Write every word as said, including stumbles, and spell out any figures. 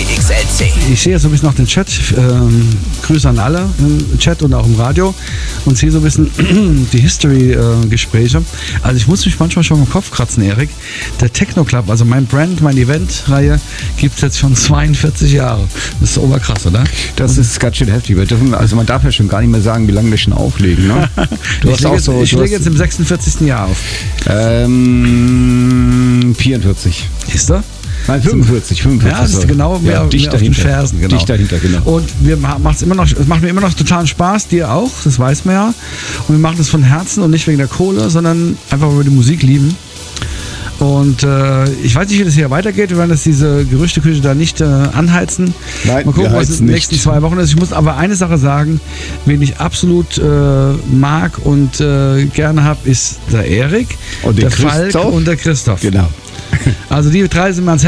X L C. Ich sehe jetzt so ein bisschen noch den Chat. Ähm, Grüße an alle im Chat und auch im Radio. Und sehe so ein bisschen die History-Gespräche. Also ich muss mich manchmal schon im Kopf kratzen, Erik. Der Techno Club, also mein Brand, meine Event-Reihe, gibt es jetzt schon zweiundvierzig Jahre. Das ist oberkrass, oder? Das ist ganz schön heftig. Wir dürfen, also man darf ja schon gar nicht mehr sagen, wie lange wir schon auflegen. Ne? Du ich hast lege auch jetzt, so, ich du lege hast, jetzt im sechsundvierzigsten Jahr auf. Ähm, vierundvierzig. Ist er? Nein, fünfundvierzig, fünfundvierzig. Ja, das ist genau mehr, ja, dicht mehr auf den dahinter. Fersen. Genau. Dicht dahinter, genau. Und wir macht's immer noch, es macht mir immer noch totalen Spaß, dir auch, das weiß man ja. Und wir machen das von Herzen und nicht wegen der Kohle, sondern einfach, weil wir die Musik lieben. Und äh, ich weiß nicht, wie das hier weitergeht. Wir werden das diese Gerüchteküche da nicht äh, anheizen. Nein, mal gucken, wir was in den nicht. nächsten zwei Wochen ist. Ich muss aber eine Sache sagen, wen ich absolut äh, mag und äh, gerne habe, ist der Erik, Und der der Falk Christoph. und der Christoph. Genau. Also die drei sind mir ans